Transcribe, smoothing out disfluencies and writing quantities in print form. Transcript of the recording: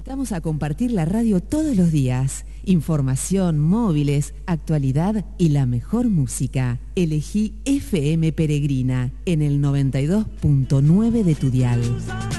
invitamos a compartir la radio todos los días. Información, móviles, actualidad y la mejor música. Elegí FM Peregrina en el 92.9 de tu dial.